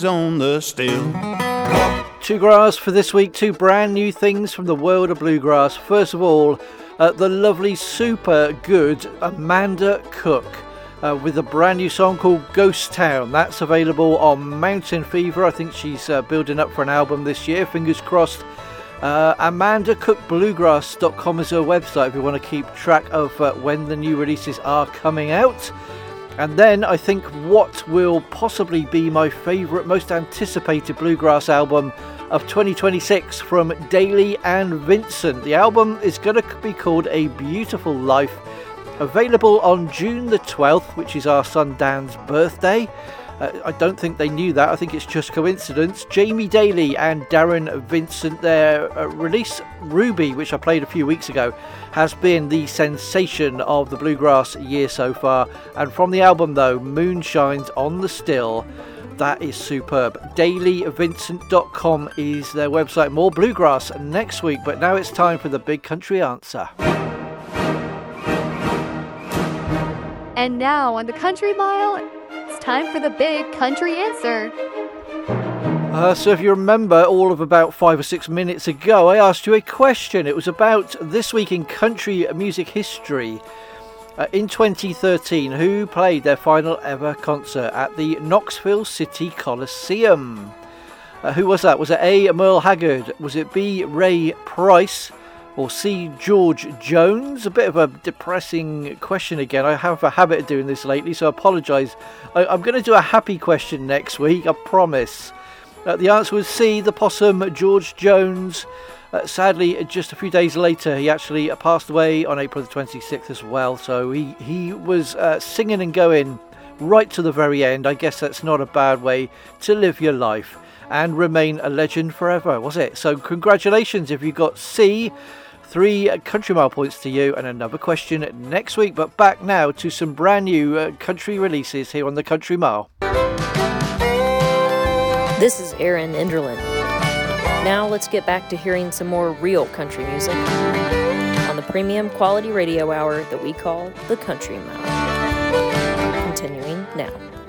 on the still. Two grass for this week, two brand new things from the world of bluegrass. First of all, the lovely, super good Amanda Cook with a brand new song called Ghost Town. That's available on Mountain Fever. I think she's building up for an album this year, fingers crossed. AmandaCookBluegrass.com is her website if you want to keep track of when the new releases are coming out. And then I think what will possibly be my favourite, most anticipated bluegrass album of 2026 from Daly and Vincent. The album is going to be called A Beautiful Life, available on June the 12th, which is our son Dan's birthday. I don't think they knew that. I think it's just coincidence. Jamie Daly and Darren Vincent, their release Ruby, which I played a few weeks ago, has been the sensation of the bluegrass year so far. And from the album though, Moonshine's on the Still, that is superb. DailyVincent.com is their website. More bluegrass next week, but now it's time for the Big Country Answer. And now on the Country Mile, it's time for the Big Country Answer. So if you remember, all of about 5 or 6 minutes ago, I asked you a question. It was about this week in country music history. In 2013, who played their final ever concert at the Knoxville City Coliseum? Who was that? Was it A, Merle Haggard? Was it B, Ray Price? Or C, George Jones? A bit of a depressing question again. I have a habit of doing this lately, so I apologise. I'm going to do a happy question next week, I promise. The answer was C, the possum, George Jones. Sadly, just a few days later, he actually passed away on April the 26th as well. So he was singing and going right to the very end. I guess that's not a bad way to live your life and remain a legend forever, was it? So congratulations if you got C. 3 Country Mile points to you, and another question next week. But back now to some brand new country releases here on the Country Mile. This is Erin Enderlin. Now let's get back to hearing some more real country music on the premium quality radio hour that we call the Country Mile. Continuing now.